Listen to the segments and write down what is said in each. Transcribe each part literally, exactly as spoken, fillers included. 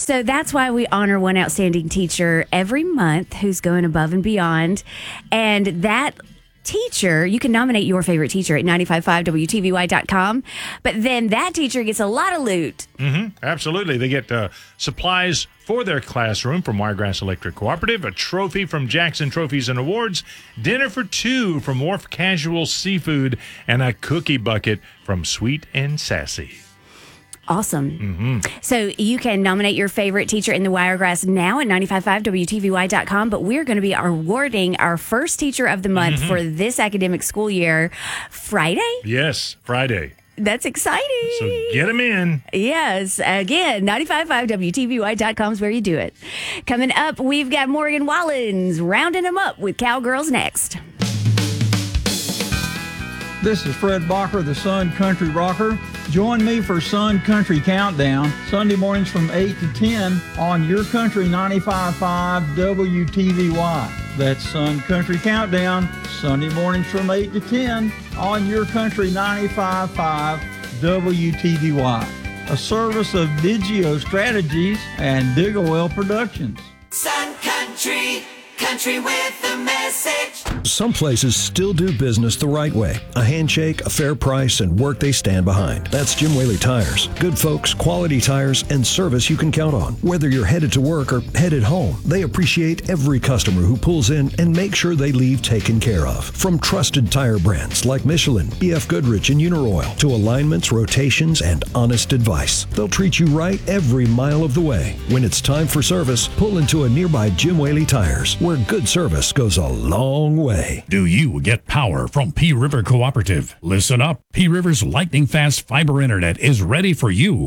So that's why we honor one outstanding teacher every month who's going above and beyond. And that teacher, you can nominate your favorite teacher at nine five five W T V Y dot com, but then that teacher gets a lot of loot. Mm-hmm. Absolutely. They get uh, supplies for their classroom from Wiregrass Electric Cooperative, a trophy from Jackson Trophies and Awards, dinner for two from Wharf Casual Seafood, and a cookie bucket from Sweet and Sassy. Awesome. Mm-hmm. So you can nominate your favorite teacher in the Wiregrass now at nine five five W T V Y dot com, but we're going to be awarding our first teacher of the month mm-hmm. for this academic school year Friday. Yes, Friday. That's exciting. So get them in. Yes. Again, nine five five W T V Y dot com is where you do it. Coming up, we've got Morgan Wallens rounding them up with Cowgirls next. This is Fred Bacher, the Sun Country Rocker. Join me for Sun Country Countdown, Sunday mornings from eight to ten on Your Country ninety-five point five W T V Y. That's Sun Country Countdown, Sunday mornings from eight to ten on Your Country ninety-five point five W T V Y. A service of Digio Strategies and Digglewell Productions. Sun Country, country with a message. Some places still do business the right way. A handshake, a fair price, and work they stand behind. That's Jim Whaley Tires. Good folks, quality tires, and service you can count on. Whether you're headed to work or headed home, they appreciate every customer who pulls in and make sure they leave taken care of. From trusted tire brands like Michelin, B F Goodrich, and Uniroyal to alignments, rotations, and honest advice. They'll treat you right every mile of the way. When it's time for service, pull into a nearby Jim Whaley Tires, where good service goes a long way. Do you get power from P River Cooperative? Listen up. P River's lightning fast fiber internet is ready for you.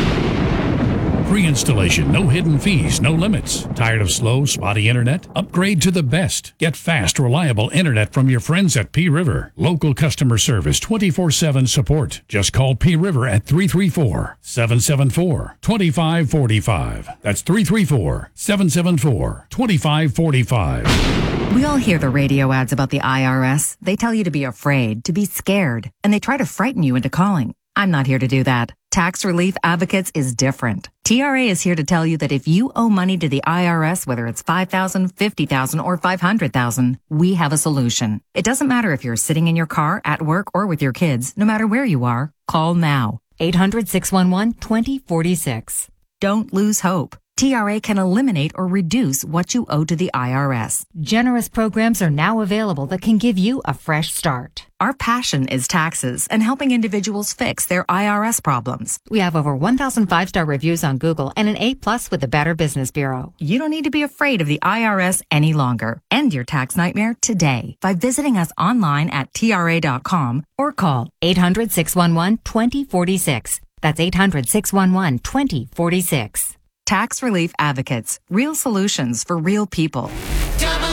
Free installation, no hidden fees, no limits. Tired of slow, spotty internet? Upgrade to the best. Get fast, reliable internet from your friends at P River. Local customer service, twenty-four seven support. Just call P River at three three four, seven seven four, two five four five. That's three three four, seven seven four, two five four five. We all hear the radio ads about the I R S. They tell you to be afraid, to be scared, and they try to frighten you into calling. I'm not here to do that. Tax Relief Advocates is different. T R A is here to tell you that if you owe money to the I R S, whether it's five thousand dollars, fifty thousand dollars, or five hundred thousand dollars, we have a solution. It doesn't matter if you're sitting in your car, at work, or with your kids. No matter where you are, call now. eight hundred, six one one, two zero four six. Don't lose hope. T R A can eliminate or reduce what you owe to the I R S. Generous programs are now available that can give you a fresh start. Our passion is taxes and helping individuals fix their I R S problems. We have over one thousand five-star reviews on Google and an A plus with the Better Business Bureau. You don't need to be afraid of the I R S any longer. End your tax nightmare today by visiting us online at T R A dot com or call eight hundred, six one one, two zero four six. That's eight hundred, six one one, two zero four six. Tax Relief Advocates. Real solutions for real people.